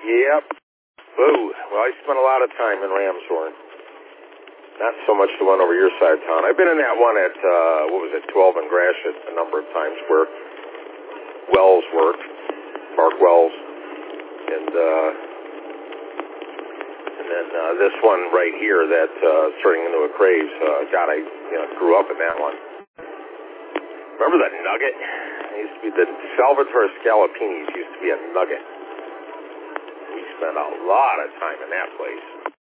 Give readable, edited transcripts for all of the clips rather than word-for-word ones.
Yep. Boo. Well, I spent a lot of time in Ramshorn. Not so much the one over your side of town. I've been in that one at, 12 and Gratiot a number of times where Wells worked, Mark Wells. And then this one right here that's turning into a Craves. God, I grew up in that one. Remember the Nugget? It used to be the Salvatore Scalapini's used to be a Nugget. We spent a lot of time in that place.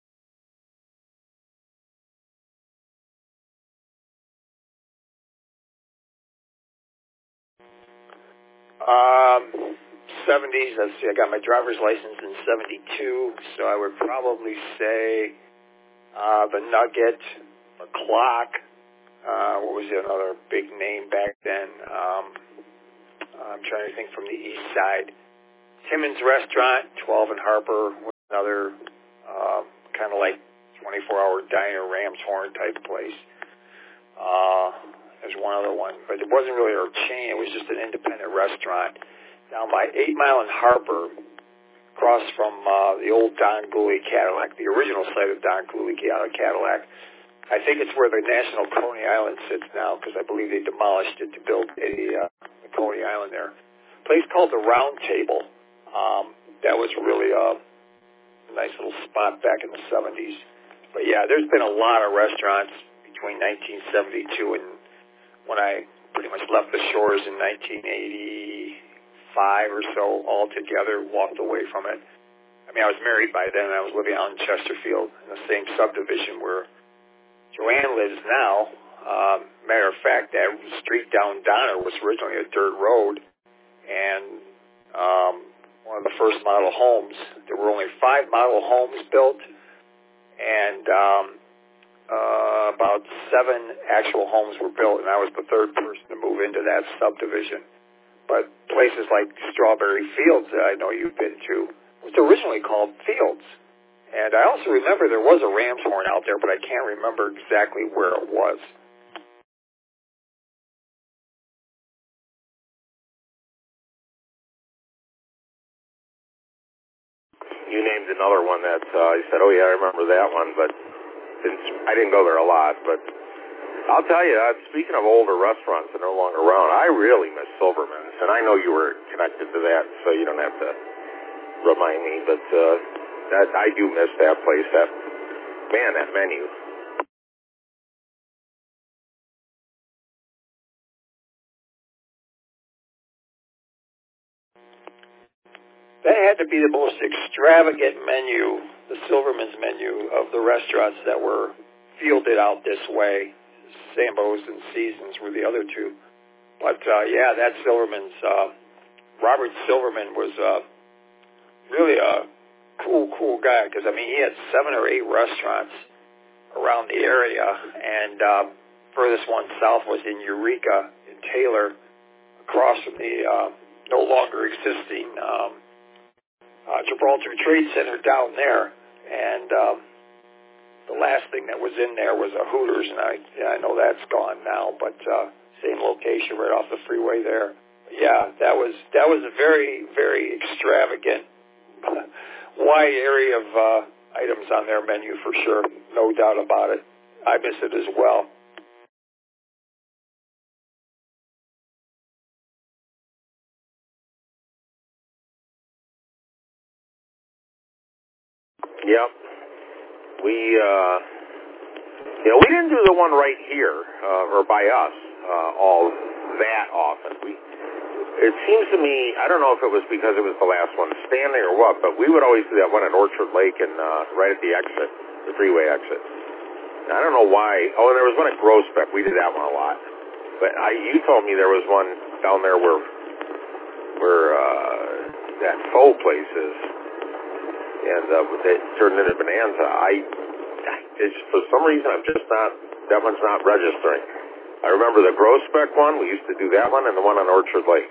70s, let's see, I got my driver's license in 72, so I would probably say the Nugget, the Clock, what was the other big name back then? I'm trying to think from the east side. Timmons Restaurant, 12 and Harper, was another kind of like 24-hour diner, Ramshorn type place. There's one other one, but it wasn't really a chain. It was just an independent restaurant down by 8 Mile and Harper, across from the old Don Gooley Cadillac, the original site of Don Gooley Cadillac. I think it's where the National Coney Island sits now, because I believe they demolished it to build a Coney Island there. A place called the Round Table. That was really a nice little spot back in the 70s. But yeah, there's been a lot of restaurants between 1972 and when I pretty much left the shores in 1985 or so altogether, walked away from it. I mean, I was married by then, and I was living out in Chesterfield in the same subdivision where Joanne lives now. Matter of fact, that street down Donner was originally a dirt road, and one of the first model homes. There were only 5 model homes built, and about 7 actual homes were built, and I was the third person to move into that subdivision. But places like Strawberry Fields that I know you've been to was originally called Fields. And I also remember there was a Ramshorn out there, but I can't remember exactly where it was. You named another one that I said, oh yeah, I remember that one, but I didn't go there a lot. But I'll tell you, speaking of older restaurants that are no longer around, I really miss Silverman's, and I know you were connected to that, so you don't have to remind me, but I do miss that place. That menu. That had to be the most extravagant menu, the Silverman's menu, of the restaurants that were fielded out this way. Sambo's and Seasons were the other two. But, yeah, that Silverman's, Robert Silverman was really a cool guy, because, I mean, he had 7 or 8 restaurants around the area, and furthest one south was in Eureka, in Taylor, across from the no longer existing Gibraltar Trade Center down there, and the last thing that was in there was a Hooters, and I know that's gone now, but same location right off the freeway there. But yeah, that was a very, very extravagant, wide area of items on their menu for sure, no doubt about it. I miss it as well. Yep. We didn't do the one right here, or by us, all that often. It seems to me, I don't know if it was because it was the last one standing or what, but we would always do that one at Orchard Lake and right at the exit, the freeway exit. And I don't know why. Oh, and there was one at Groesbeck. We did that one a lot. But you told me there was one down there where that Faux place is. And it turned into Bonanza. For some reason, that one's not registering. I remember the Groesbeck one. We used to do that one, and the one on Orchard Lake.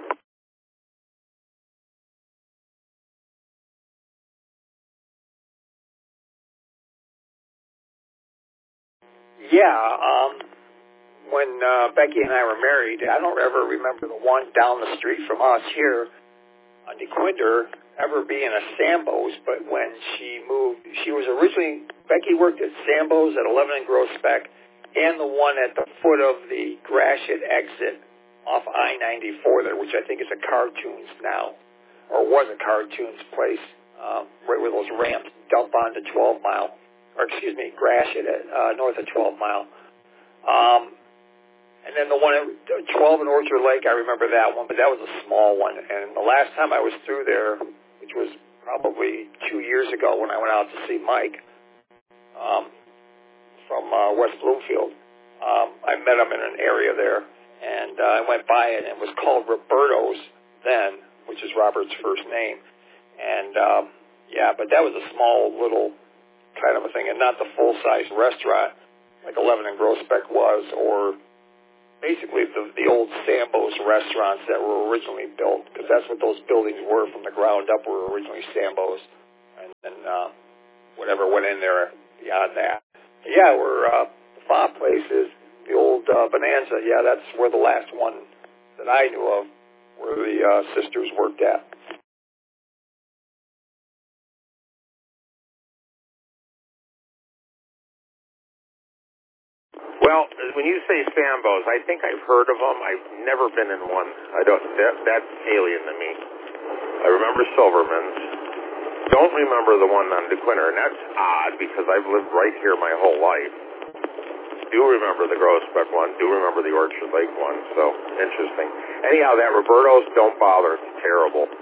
Yeah, when Becky and I were married, I don't ever remember the one down the street from us here on DeQuinder. ever being a Sambo's, but when she moved, Becky worked at Sambo's at 11 and Groesbeck and the one at the foot of the Gratiot exit off I-94 there, which I think is a Cartoons now, or was a Cartoons place, right where those ramps dump onto 12 Mile, or excuse me, Gratiot at north of 12 Mile. And then the one at 12 in Orchard Lake, I remember that one, but that was a small one. And the last time I was through there, which was probably 2 years ago when I went out to see Mike from West Bloomfield, I met him in an area there, and I went by it, and it was called Roberto's then, which is Robert's first name. And, but that was a small little kind of a thing, and not the full-size restaurant like 11 and Groesbeck was, or basically the old Sambo's restaurants that were originally built, because that's what those buildings were from the ground up, were originally Sambo's, and then whatever went in there beyond that. Yeah, we're the Fob place is the old Bonanza. Yeah, that's where the last one that I knew of, where the sisters worked at. Well, when you say Sambo's, I think I've heard of them. I've never been in one. That's alien to me. I remember Silverman's. Don't remember the one on DeQuinter, and that's odd because I've lived right here my whole life. Do remember the Groesbeck one. Do remember the Orchard Lake one. So interesting. Anyhow, that Roberto's, don't bother. It's terrible.